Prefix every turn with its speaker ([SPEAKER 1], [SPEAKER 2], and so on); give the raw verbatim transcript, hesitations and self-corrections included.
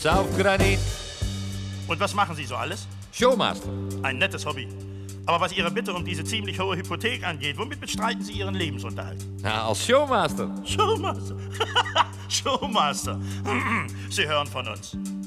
[SPEAKER 1] Saufgranit.
[SPEAKER 2] Und was machen Sie so alles?
[SPEAKER 1] Showmaster.
[SPEAKER 2] Ein nettes Hobby. Aber was Ihre Bitte um diese ziemlich hohe Hypothek angeht, womit bestreiten Sie Ihren Lebensunterhalt?
[SPEAKER 1] Ja, als Showmaster.
[SPEAKER 2] Showmaster. Showmaster. Sie hören von uns.